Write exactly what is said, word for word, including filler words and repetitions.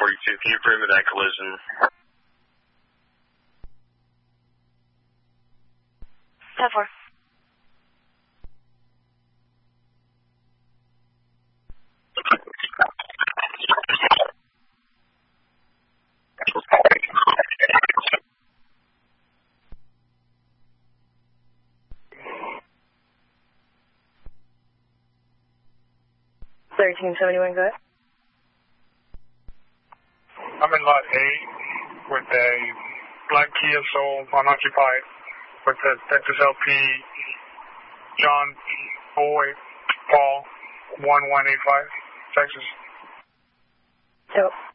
forty-two. Can you prove that collision? ten four. thirteen seventy-one, go ahead. I'm in lot eight with a black Kia Soul unoccupied with the Texas L P John Boy Paul one one eight five, Texas. So.